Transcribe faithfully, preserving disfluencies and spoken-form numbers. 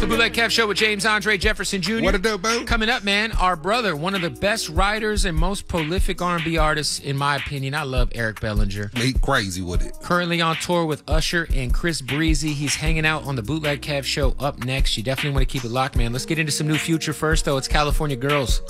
The Bootleg Kev Show with James Andre Jefferson Junior What a dope, bro. Coming up, man, our brother, one of the best writers and most prolific R and B artists, in my opinion. I love Eric Bellinger. He crazy with it. Currently on tour with Usher and Chris Breezy. He's hanging out on the Bootleg Kev Show up next. You definitely want to keep it locked, man. Let's get into some new Future first, though. It's California Girls.